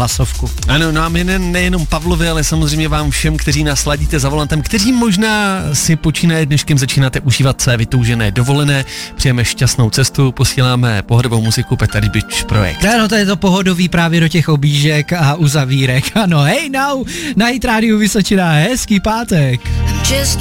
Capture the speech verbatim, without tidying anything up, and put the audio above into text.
hlasovku. Ano, no a my ne, nejenom Pavlovi, ale samozřejmě vám všem, kteří nás ladíte za volantem, kteří možná si počínaje dneškem začínáte užívat své vytoužené dovolené, přejeme šťastnou cestu, posíláme pohodovou muziku Petr Beach Projekt. Ano, to je to pohodový právě do těch objížek a uzavírek. Ano, hej now, na Hit rádiu Vysočina, hezký pátek.